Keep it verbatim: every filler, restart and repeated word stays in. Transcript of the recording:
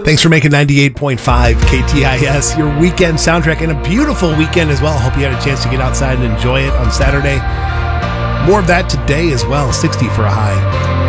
Thanks for making ninety-eight point five K T I S your weekend soundtrack, and a beautiful weekend as well. Hope you had a chance to get outside and enjoy it on Saturday. More of that today as well, sixty for a high.